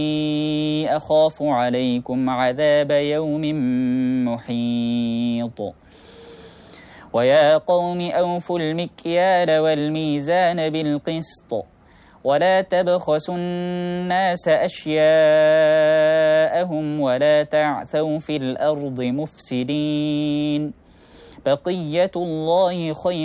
أخاف عليكم عذاب يوم محيط ويا قوم أوفوا المكيال والميزان بالقسط ولا تبخسوا الناس أشياءهم ولا تعثوا في الأرض مفسدين بقية الله خير